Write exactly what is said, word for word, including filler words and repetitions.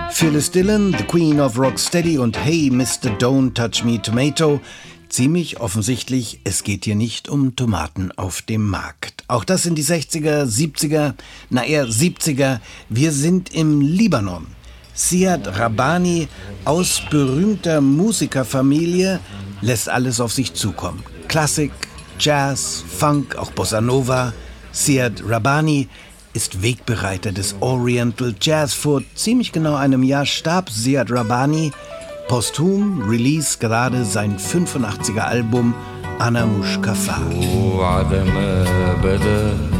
Phyllis Dillon, The Queen of Rocksteady und Hey Mister Don't Touch Me Tomato. Ziemlich offensichtlich, es geht hier nicht um Tomaten auf dem Markt. Auch das sind die sechziger, siebziger, na eher siebziger. Wir sind im Libanon. Ziad Rabbani aus berühmter Musikerfamilie lässt alles auf sich zukommen. Klassik, Jazz, Funk, auch Bossa Nova. Ziad Rabbani ist Wegbereiter des Oriental Jazz. Vor ziemlich genau einem Jahr starb Ziad Rabbani. Posthum release gerade sein fünfundachtziger Album Ana Mush Kafar.